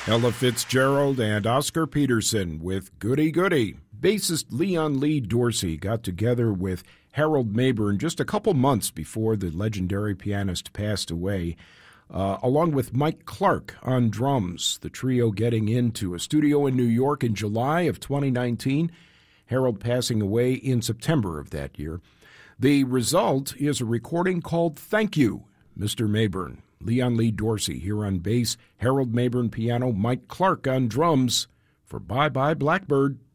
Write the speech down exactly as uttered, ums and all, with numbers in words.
Ella Fitzgerald and Oscar Peterson with Goody Goody. Bassist Leon Lee Dorsey got together with Harold Mabern just a couple months before the legendary pianist passed away, uh, along with Mike Clark on drums, the trio getting into a studio in New York in July of twenty nineteen, Harold passing away in September of that year. The result is a recording called Thank You, Mister Mabern. Leon Lee Dorsey here on bass, Harold Mabern piano, Mike Clark on drums for Bye Bye Blackbird.